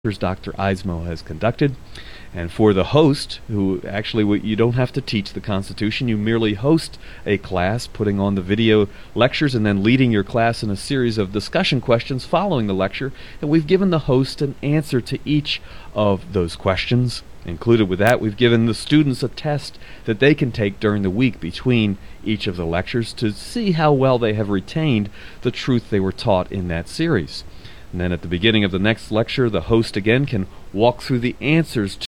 Dr. Eismo has conducted. And for the host, who actually you don't have to teach the Constitution, you merely host a class, putting on the video lectures and then leading your class in a series of discussion questions following the lecture. And we've given the host an answer to each of those questions. Included with that, we've given the students a test that they can take during the week between each of the lectures to see how well they have retained the truth they were taught in that series. And then at the beginning of the next lecture, the host again can walk through the answers